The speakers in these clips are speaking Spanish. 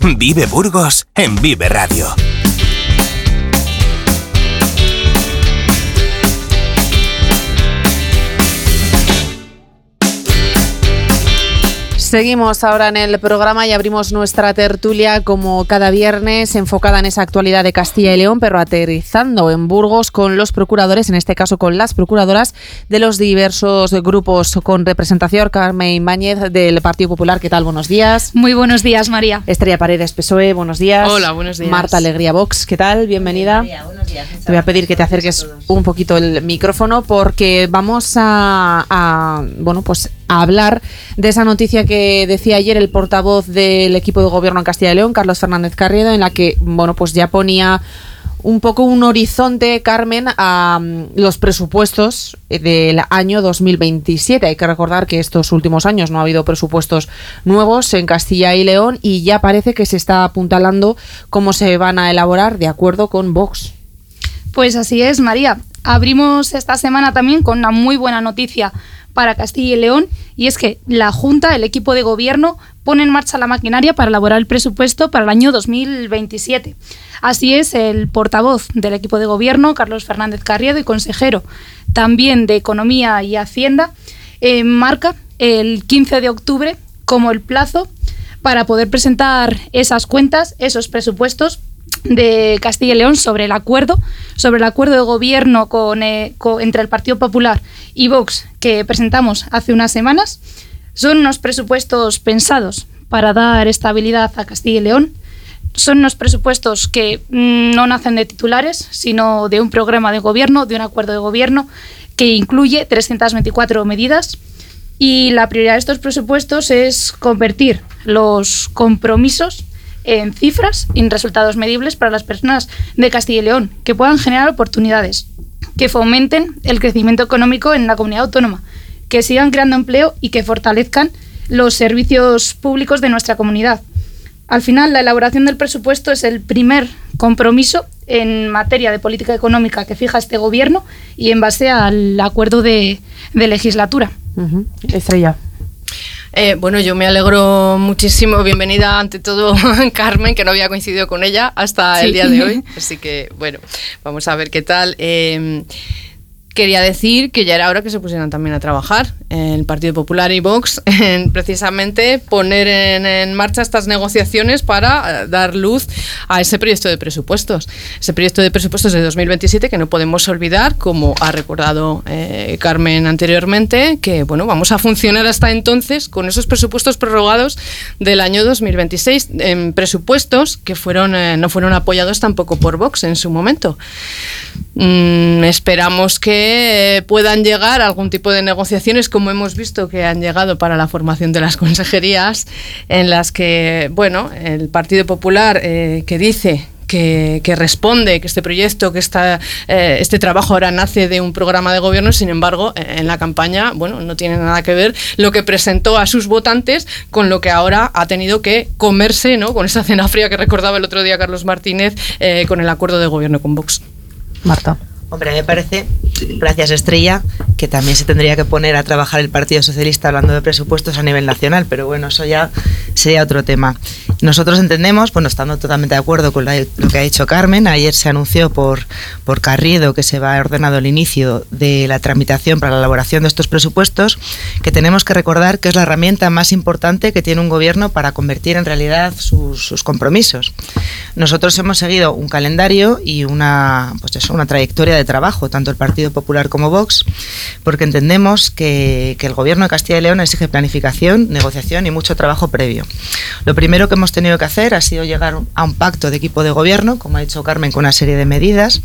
Vive Burgos en Vive Radio. Seguimos ahora en el programa y abrimos nuestra tertulia como cada viernes enfocada en esa actualidad de Castilla y León, pero aterrizando en Burgos con los procuradores, en este caso con las procuradoras de los diversos grupos con representación. Carmen Ibáñez del Partido Popular, ¿qué tal? Buenos días. Muy buenos días, María. Estrella Paredes, PSOE, buenos días. Hola, buenos días. Marta Alegría, Vox, ¿qué tal? Bienvenida. Buenos días. Te voy a pedir que te acerques un poquito el micrófono porque vamos a hablar de esa noticia que decía ayer el portavoz del equipo de gobierno en Castilla y León, Carlos Fernández Carriedo, en la que ya ponía un poco un horizonte, Carmen, a los presupuestos del año 2027. Hay que recordar que estos últimos años no ha habido presupuestos nuevos en Castilla y León y ya parece que se está apuntalando cómo se van a elaborar de acuerdo con Vox. Pues así es, María. Abrimos esta semana también con una muy buena noticia para Castilla y León, y es que la Junta, el equipo de gobierno, pone en marcha la maquinaria para elaborar el presupuesto para el año 2027. Así es, el portavoz del equipo de gobierno, Carlos Fernández Carriedo, y consejero también de Economía y Hacienda, marca el 15 de octubre como el plazo para poder presentar esas cuentas, esos presupuestos de Castilla y León sobre el acuerdo de gobierno entre el Partido Popular y Vox que presentamos hace unas semanas. Son unos presupuestos pensados para dar estabilidad a Castilla y León. Son unos presupuestos que no nacen de titulares, sino de un programa de gobierno, de un acuerdo de gobierno que incluye 324 medidas. Y la prioridad de estos presupuestos es convertir los compromisos en cifras y en resultados medibles para las personas de Castilla y León, que puedan generar oportunidades, que fomenten el crecimiento económico en la comunidad autónoma, que sigan creando empleo y que fortalezcan los servicios públicos de nuestra comunidad. Al final, la elaboración del presupuesto es el primer compromiso en materia de política económica que fija este gobierno y en base al acuerdo de legislatura. Estrella. Yo me alegro muchísimo. Bienvenida ante todo, Carmen, que no había coincidido con ella hasta el día de hoy. Así que, vamos a ver qué tal. Quería decir que ya era hora que se pusieran también a trabajar el Partido Popular y Vox en precisamente poner en marcha estas negociaciones para dar luz a ese proyecto de presupuestos. Ese proyecto de presupuestos de 2027 que no podemos olvidar, como ha recordado Carmen anteriormente, que vamos a funcionar hasta entonces con esos presupuestos prorrogados del año 2026, en presupuestos que no fueron apoyados tampoco por Vox en su momento. Esperamos que puedan llegar a algún tipo de negociaciones, como hemos visto que han llegado para la formación de las consejerías, en las que, el Partido Popular que dice que responde, que este proyecto, que este trabajo ahora nace de un programa de gobierno. Sin embargo, en la campaña, no tiene nada que ver lo que presentó a sus votantes con lo que ahora ha tenido que comerse, ¿no?, con esa cena fría que recordaba el otro día Carlos Martínez, con el acuerdo de gobierno con Vox. Marta. Hombre, me parece, gracias Estrella, que también se tendría que poner a trabajar el Partido Socialista hablando de presupuestos a nivel nacional, pero eso ya sería otro tema. Nosotros entendemos, estando totalmente de acuerdo con lo que ha dicho Carmen, ayer se anunció por Carriedo que se va ordenado el inicio de la tramitación para la elaboración de estos presupuestos, que tenemos que recordar que es la herramienta más importante que tiene un gobierno para convertir en realidad sus compromisos. Nosotros hemos seguido un calendario y una trayectoria de trabajo, tanto el Partido Popular como Vox, porque entendemos que el Gobierno de Castilla y León exige planificación, negociación y mucho trabajo previo. Lo primero que hemos tenido que hacer ha sido llegar a un pacto de equipo de gobierno, como ha dicho Carmen, con una serie de medidas,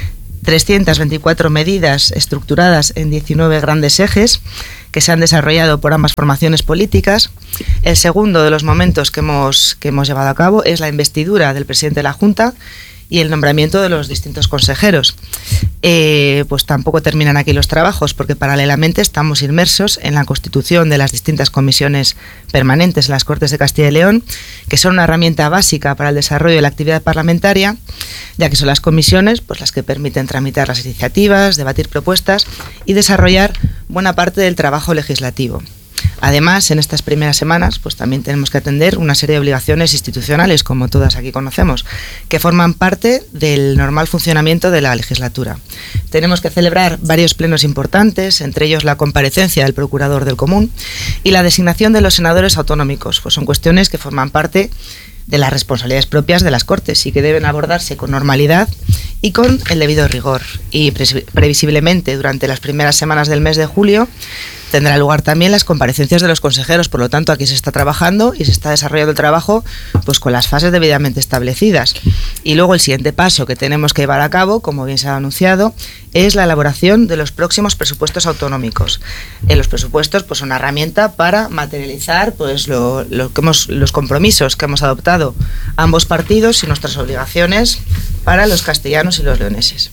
324 medidas estructuradas en 19 grandes ejes que se han desarrollado por ambas formaciones políticas. El segundo de los momentos que hemos llevado a cabo es la investidura del presidente de la Junta y el nombramiento de los distintos consejeros. Tampoco terminan aquí los trabajos, porque paralelamente estamos inmersos en la constitución de las distintas comisiones permanentes en las Cortes de Castilla y León, que son una herramienta básica para el desarrollo de la actividad parlamentaria, ya que son las comisiones las que permiten tramitar las iniciativas, debatir propuestas y desarrollar buena parte del trabajo legislativo. Además, en estas primeras semanas, pues también tenemos que atender una serie de obligaciones institucionales, como todas aquí conocemos, que forman parte del normal funcionamiento de la legislatura. Tenemos que celebrar varios plenos importantes, entre ellos la comparecencia del Procurador del Común y la designación de los senadores autonómicos, pues son cuestiones que forman parte de las responsabilidades propias de las Cortes y que deben abordarse con normalidad y con el debido rigor. Y previsiblemente durante las primeras semanas del mes de julio tendrá lugar también las comparecencias de los consejeros, por lo tanto aquí se está trabajando y se está desarrollando el trabajo pues con las fases debidamente establecidas. Y luego el siguiente paso que tenemos que llevar a cabo, como bien se ha anunciado, es la elaboración de los próximos presupuestos autonómicos. Los presupuestos pues son una herramienta para materializar pues los compromisos que hemos adoptado ambos partidos y nuestras obligaciones para los castellanos y los leoneses.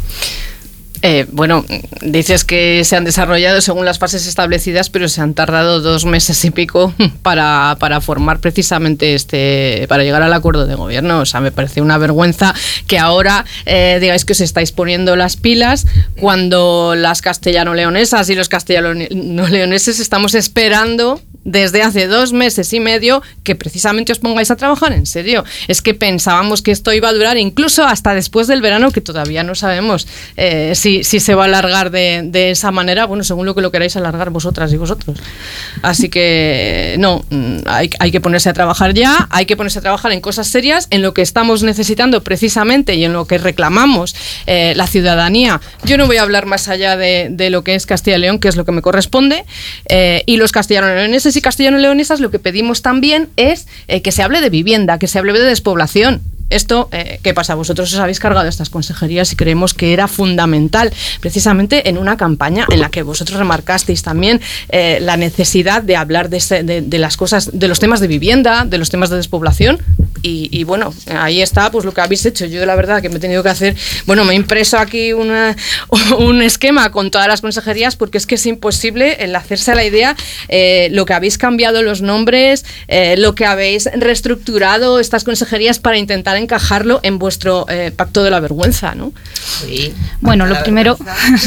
Bueno, dices que se han desarrollado según las fases establecidas, pero se han tardado 2 meses y pico para formar precisamente para llegar al acuerdo de gobierno. O sea, me parece una vergüenza que ahora digáis que os estáis poniendo las pilas cuando las castellano-leonesas y los castellano-leoneses estamos esperando desde hace 2 meses y medio que precisamente os pongáis a trabajar en serio. Es que pensábamos que esto iba a durar incluso hasta después del verano, que todavía no sabemos si se va a alargar de esa manera, bueno, según lo que lo queráis alargar vosotras y vosotros. Así que no, hay que ponerse a trabajar ya, hay que ponerse a trabajar en cosas serias, en lo que estamos necesitando precisamente y en lo que reclamamos la ciudadanía. Yo no voy a hablar más allá de lo que es Castilla y León, que es lo que me corresponde, y los castellano-leoneses y castellano-leonesas lo que pedimos también es que se hable de vivienda, que se hable de despoblación. Esto, ¿qué pasa? Vosotros os habéis cargado estas consejerías y creemos que era fundamental, precisamente en una campaña en la que vosotros remarcasteis también la necesidad de hablar de las cosas, de los temas de vivienda, de los temas de despoblación. Y bueno, ahí está pues lo que habéis hecho. Yo la verdad que me he tenido que hacer, bueno, me he impreso aquí un esquema con todas las consejerías, porque es que es imposible el hacerse a la idea lo que habéis cambiado los nombres, lo que habéis reestructurado estas consejerías para intentar encajarlo en vuestro pacto de la vergüenza, ¿no? Sí. Bueno, lo primero...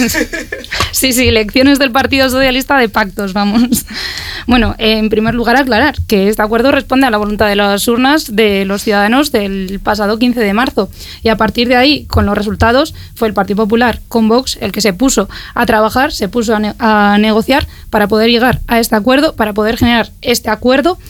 sí, lecciones del Partido Socialista de pactos, vamos. Bueno, en primer lugar aclarar que este acuerdo responde a la voluntad de las urnas de los ciudadanos del pasado 15 de marzo y a partir de ahí, con los resultados, fue el Partido Popular con Vox el que se puso a trabajar, se puso a negociar para poder llegar a este acuerdo, para poder generar este acuerdo,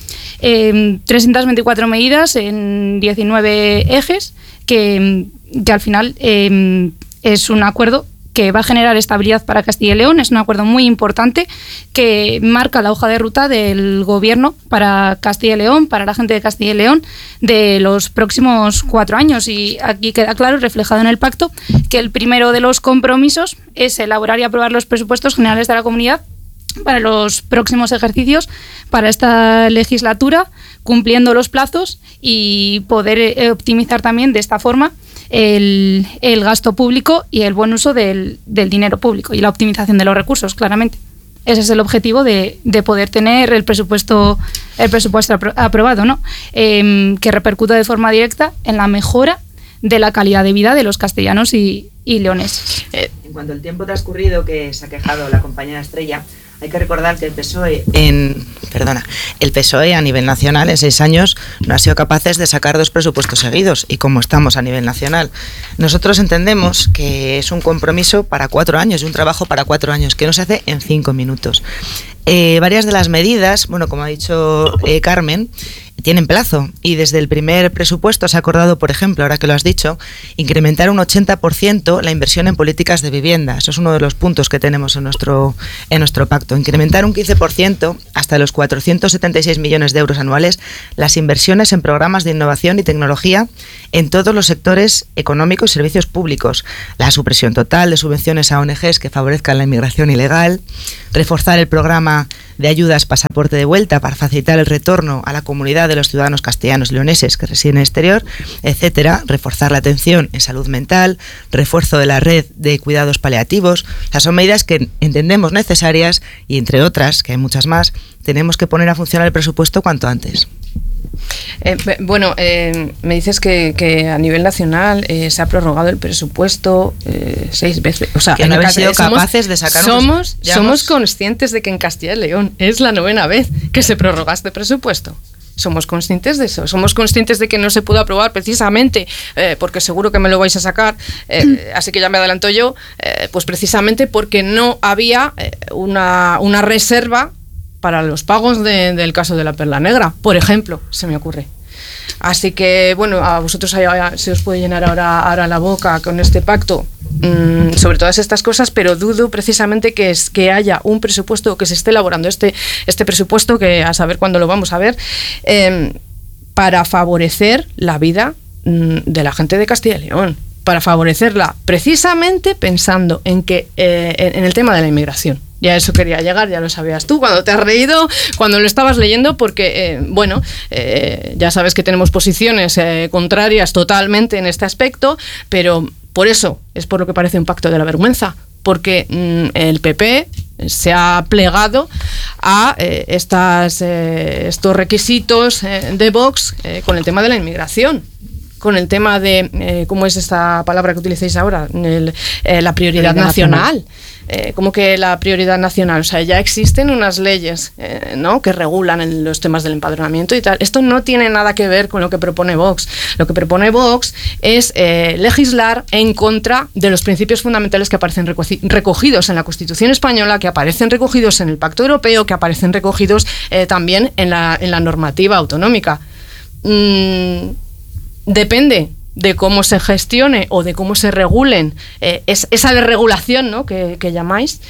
324 medidas en 19 ejes que al final es un acuerdo que va a generar estabilidad para Castilla y León. Es un acuerdo muy importante que marca la hoja de ruta del gobierno para Castilla y León, para la gente de Castilla y León, de los próximos 4 años. Y aquí queda claro, reflejado en el pacto, que el primero de los compromisos es elaborar y aprobar los presupuestos generales de la comunidad para los próximos ejercicios, para esta legislatura, cumpliendo los plazos y poder optimizar también de esta forma el gasto público y el buen uso del dinero público y la optimización de los recursos, claramente. Ese es el objetivo de poder tener el presupuesto aprobado, ¿no? Que repercuta de forma directa en la mejora de la calidad de vida de los castellanos y leoneses. En cuanto al tiempo transcurrido que se ha quejado la compañera Estrella, hay que recordar que el PSOE a nivel nacional en 6 años no ha sido capaces de sacar 2 presupuestos seguidos, y como estamos a nivel nacional, nosotros entendemos que es un compromiso para 4 años y un trabajo para 4 años que no se hace en 5 minutos. Varias de las medidas, bueno, como ha dicho Carmen, tienen plazo, y desde el primer presupuesto se ha acordado, por ejemplo, ahora que lo has dicho, incrementar un 80% la inversión en políticas de vivienda. Eso es uno de los puntos que tenemos en nuestro pacto. Incrementar un 15% hasta los 476 millones de euros anuales las inversiones en programas de innovación y tecnología en todos los sectores económicos y servicios públicos. La supresión total de subvenciones a ONGs que favorezcan la inmigración ilegal. Reforzar el programa de ayudas Pasaporte de Vuelta para facilitar el retorno a la comunidad de los ciudadanos castellanos leoneses que residen en el exterior, etcétera. Reforzar la atención en salud mental, refuerzo de la red de cuidados paliativos. O sea, son medidas que entendemos necesarias y, entre otras, que hay muchas más, tenemos que poner a funcionar el presupuesto cuanto antes. Me dices que a nivel nacional se ha prorrogado el presupuesto 6 veces. O sea, que no habéis sido capaces de sacar somos conscientes de que en Castilla y León es la 9ª vez que se prorroga este presupuesto. Somos conscientes de eso, somos conscientes de que no se pudo aprobar precisamente, porque seguro que me lo vais a sacar, así que ya me adelanto yo, pues precisamente porque no había una reserva para los pagos del caso de la Perla Negra, por ejemplo, se me ocurre. Así que, bueno, a vosotros se os puede llenar ahora la boca con este pacto sobre todas estas cosas, pero dudo precisamente que haya un presupuesto, que se esté elaborando este presupuesto, que a saber cuándo lo vamos a ver, para favorecer la vida de la gente de Castilla y León, para favorecerla precisamente pensando en el tema de la inmigración. Ya eso quería llegar, ya lo sabías tú, cuando te has reído, cuando lo estabas leyendo, porque, ya sabes que tenemos posiciones contrarias totalmente en este aspecto, pero por eso es por lo que parece un pacto de la vergüenza, porque el PP se ha plegado a estos requisitos de Vox con el tema de la inmigración, con el tema de, ¿cómo es esta palabra que utilicéis ahora? La prioridad nacional. Como que la prioridad nacional, o sea, ya existen unas leyes ¿no? que regulan los temas del empadronamiento y tal. Esto no tiene nada que ver con lo que propone Vox. Lo que propone Vox es legislar en contra de los principios fundamentales que aparecen recogidos en la Constitución española, que aparecen recogidos en el Pacto Europeo, que aparecen recogidos también en la normativa autonómica. Depende de cómo se gestione o de cómo se regulen esa desregulación, ¿no? que llamáis,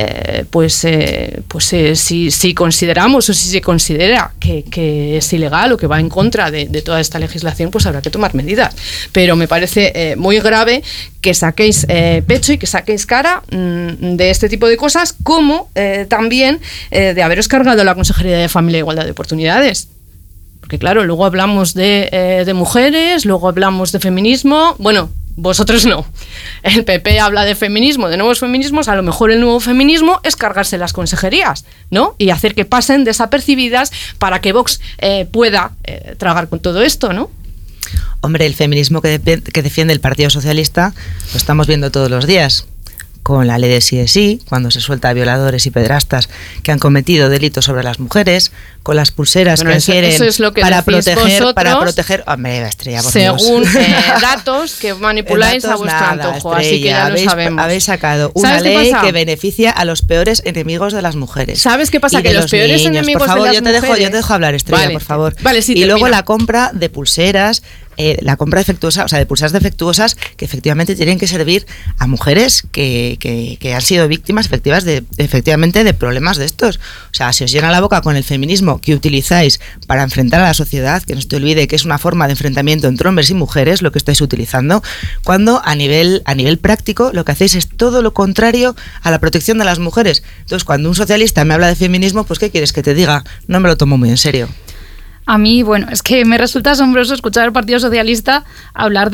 si consideramos o si se considera que es ilegal o que va en contra de toda esta legislación, pues habrá que tomar medidas. Pero me parece muy grave que saquéis pecho y que saquéis cara de este tipo de cosas, como también de haberos cargado la Consejería de Familia e Igualdad de Oportunidades. Porque claro, luego hablamos de mujeres, luego hablamos de feminismo. Bueno, vosotros no. El PP habla de feminismo, de nuevos feminismos. A lo mejor el nuevo feminismo es cargarse las consejerías, ¿no? Y hacer que pasen desapercibidas para que Vox pueda tragar con todo esto, ¿no? Hombre, el feminismo que defiende el Partido Socialista lo estamos viendo todos los días. Con la ley de sí es sí, cuando se suelta a violadores y pederastas que han cometido delitos sobre las mujeres, con las pulseras que quieren eso es lo que para proteger, hombre, Estrella, por según datos que manipuláis a vuestro antojo, Estrella, así que ya lo sabemos. Habéis sacado una ley que beneficia a los peores enemigos de las mujeres. ¿Sabes qué pasa? Que los peores enemigos por favor, de las mujeres... yo te dejo hablar, Estrella, vale, por favor. Vale, sí, y termina. luego la compra de pulseras, la compra defectuosa, o sea, de pulseras defectuosas que efectivamente tienen que servir a mujeres que han sido víctimas efectivamente de problemas de estos. O sea, si os llena la boca con el feminismo que utilizáis para enfrentar a la sociedad, que no se te olvide que es una forma de enfrentamiento entre hombres y mujeres, lo que estáis utilizando, cuando a nivel práctico lo que hacéis es todo lo contrario a la protección de las mujeres. Entonces, cuando un socialista me habla de feminismo, pues ¿qué quieres que te diga? No me lo tomo muy en serio. A mí, bueno, es que me resulta asombroso escuchar al Partido Socialista hablar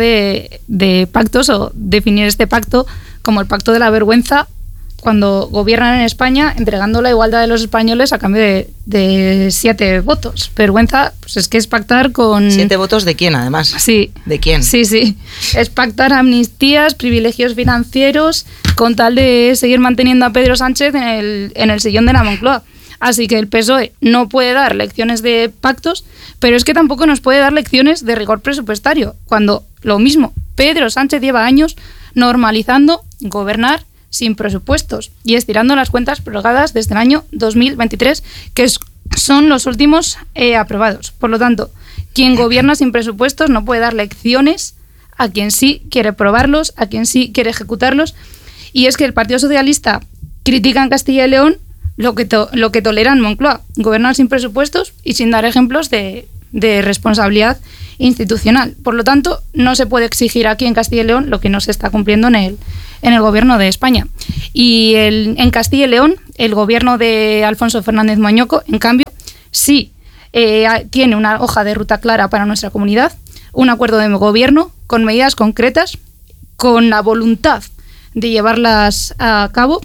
de pactos o definir este pacto como el pacto de la vergüenza cuando gobiernan en España entregando la igualdad de los españoles a cambio de 7 votos. Vergüenza, pues es que es pactar con... 7 votos de quién, además. Sí. ¿De quién? Sí. Es pactar amnistías, privilegios financieros, con tal de seguir manteniendo a Pedro Sánchez en el sillón de la Moncloa. Así que el PSOE no puede dar lecciones de pactos, pero es que tampoco nos puede dar lecciones de rigor presupuestario, cuando lo mismo, Pedro Sánchez lleva años normalizando gobernar sin presupuestos y estirando las cuentas prorrogadas desde el año 2023, que son los últimos aprobados. Por lo tanto, quien gobierna sin presupuestos no puede dar lecciones a quien sí quiere aprobarlos, a quien sí quiere ejecutarlos. Y es que el Partido Socialista critica en Castilla y León lo que tolera en Moncloa, gobernar sin presupuestos y sin dar ejemplos de responsabilidad institucional. Por lo tanto, no se puede exigir aquí en Castilla y León lo que no se está cumpliendo en el gobierno de España. Y en Castilla y León, el gobierno de Alfonso Fernández Mañoco, en cambio, sí tiene una hoja de ruta clara para nuestra comunidad, un acuerdo de gobierno con medidas concretas, con la voluntad de llevarlas a cabo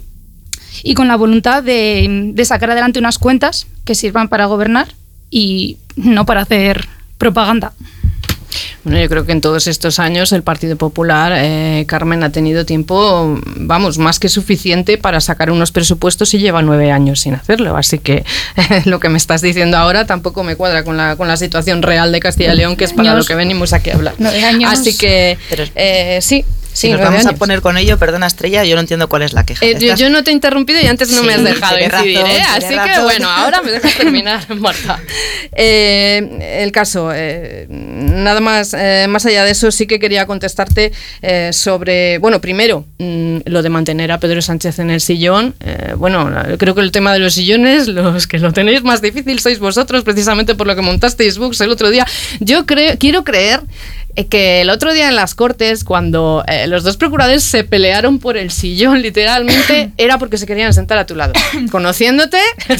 y con la voluntad de sacar adelante unas cuentas que sirvan para gobernar y no para hacer propaganda. Bueno, yo creo que en todos estos años el Partido Popular, Carmen, ha tenido tiempo, vamos, más que suficiente para sacar unos presupuestos y lleva 9 años sin hacerlo. Así que lo que me estás diciendo ahora tampoco me cuadra con la situación real de Castilla y León, que es para lo que venimos aquí a hablar. 9 años. Así que sí. Si nos vamos a poner con ello, perdona Estrella, yo no entiendo cuál es la queja. Yo no te he interrumpido y antes no me has dejado incidir, razón, así que razón. bueno, ahora me dejas terminar, Marta. El caso, nada más allá de eso, sí que quería contestarte sobre, bueno, primero, lo de mantener a Pedro Sánchez en el sillón. Bueno, creo que el tema de los sillones, los que lo tenéis más difícil sois vosotros, precisamente por lo que montasteis Vox el otro día. Yo quiero creer que el otro día en las Cortes, cuando los dos procuradores se pelearon por el sillón, literalmente, era porque se querían sentar a tu lado. Conociéndote,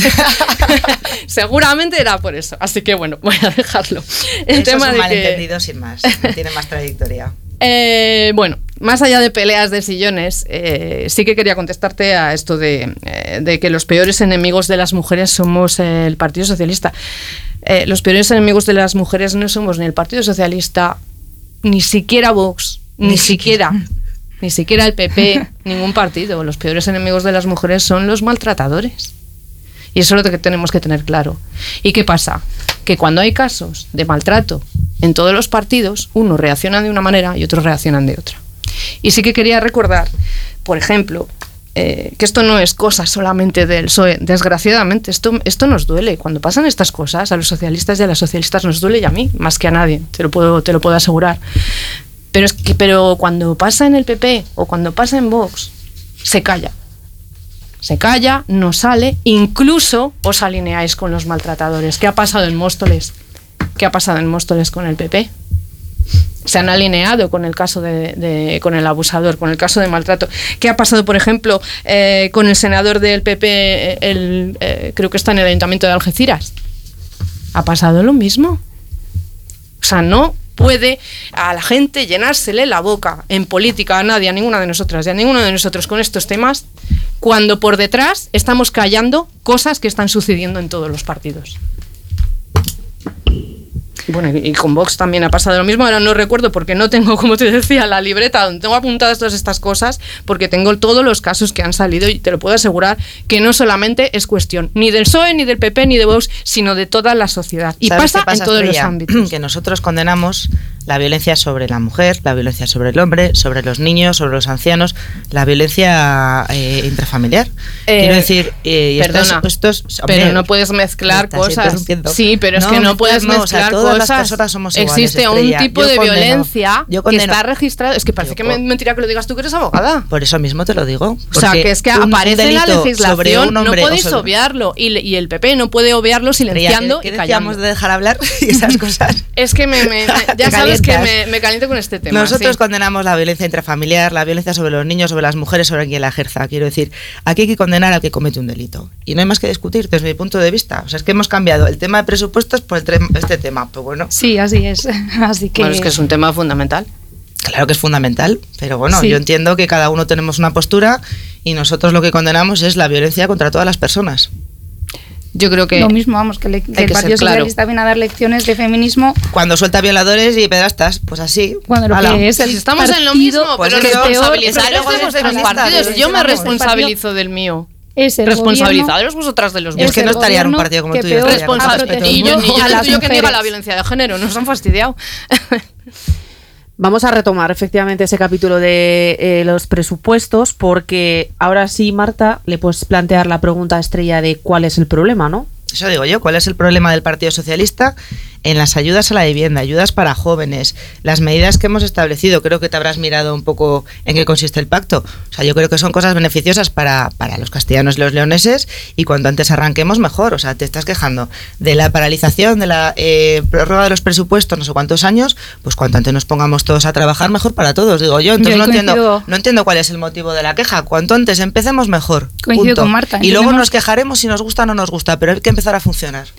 seguramente era por eso. Así que bueno, voy a dejarlo. El tema es un malentendido sin más, no tiene más trayectoria. Bueno, más allá de peleas de sillones, sí que quería contestarte a esto de que los peores enemigos de las mujeres somos el Partido Socialista. Los peores enemigos de las mujeres no somos ni el Partido Socialista, ni siquiera Vox, ni siquiera el PP, ningún partido. Los peores enemigos de las mujeres son los maltratadores. Y eso es lo que tenemos que tener claro. ¿Y qué pasa? Que cuando hay casos de maltrato en todos los partidos, unos reaccionan de una manera y otros reaccionan de otra. Y sí que quería recordar, por ejemplo, que esto no es cosa solamente del PSOE. Desgraciadamente, esto nos duele. Cuando pasan estas cosas, a los socialistas y a las socialistas nos duele, y a mí, más que a nadie, te lo puedo asegurar. Pero cuando pasa en el PP o cuando pasa en Vox, se calla. Se calla, no sale, incluso os alineáis con los maltratadores. ¿Qué ha pasado en Móstoles? ¿Qué ha pasado en Móstoles con el PP? Se han alineado con el caso con el abusador, con el caso de maltrato. ¿Qué ha pasado, por ejemplo, con el senador del PP, creo que está en el Ayuntamiento de Algeciras? ¿Ha pasado lo mismo? O sea, no puede a la gente llenársele la boca en política, a nadie, a ninguna de nosotras y a ninguno de nosotros con estos temas, cuando por detrás estamos callando cosas que están sucediendo en todos los partidos. Bueno, y con Vox también ha pasado lo mismo. Ahora no recuerdo porque no tengo, como te decía, la libreta donde tengo apuntadas todas estas cosas, porque tengo todos los casos que han salido y te lo puedo asegurar que no solamente es cuestión ni del PSOE, ni del PP, ni de Vox, sino de toda la sociedad. Y pasa en todos los ámbitos. Que nosotros condenamos la violencia sobre la mujer, la violencia sobre el hombre, sobre los niños, sobre los ancianos, la violencia intrafamiliar. Quiero decir, perdona, pero no puedes mezclar cosas. Sí, pero es que no puedes mezclar cosas. Las personas somos iguales, existe Estrella. Un tipo de violencia que está registrado. Es que parece que condeno. mentira que lo digas tú, que eres abogada. Por eso mismo te lo digo. O sea, que es que aparece en la legislación, no podéis obviarlo. Y el PP no puede obviarlo silenciando y callando. Decíamos de dejar hablar y esas cosas. Es que ya sabes que me caliento con este tema. Nosotros condenamos la violencia intrafamiliar, la violencia sobre los niños, sobre las mujeres, sobre quien la ejerza. Quiero decir, aquí hay que condenar al que comete un delito. Y no hay más que discutir desde mi punto de vista. O sea, es que hemos cambiado el tema de presupuestos por este tema. Pues bueno. Sí, así es. Así que... Bueno, es que es un tema fundamental. Claro que es fundamental, pero bueno, sí. Yo entiendo que cada uno tenemos una postura y nosotros lo que condenamos es la violencia contra todas las personas. Yo creo que lo mismo, vamos, que el Partido Socialista viene a dar lecciones de feminismo cuando suelta violadores y pedrastas, pues así. Cuando lo que es el estamos partido, en lo mismo, pues pero responsabilizaros de vuestros partidos. Yo me responsabilizo del mío. Responsabilizaros vosotras de los míos. Es que no estaría en un partido como el tuyo. Y yo que niega la violencia de género, nos han fastidiado. Vamos a retomar efectivamente ese capítulo de los presupuestos, porque ahora sí, Marta, le puedes plantear la pregunta a Estrella de cuál es el problema, ¿no? Eso digo yo, ¿cuál es el problema del Partido Socialista en las ayudas a la vivienda, ayudas para jóvenes, las medidas que hemos establecido? Creo que te habrás mirado un poco en qué consiste el pacto. O sea, yo creo que son cosas beneficiosas para los castellanos y los leoneses, y cuanto antes arranquemos mejor. O sea, te estás quejando de la paralización, de la prórroga de los presupuestos, no sé cuántos años, pues cuanto antes nos pongamos todos a trabajar, mejor para todos, digo yo. Entonces no entiendo cuál es el motivo de la queja. Cuanto antes empecemos mejor. Coincido punto. con Marta. Y luego nos quejaremos si nos gusta o no nos gusta, pero hay que empezar a funcionar.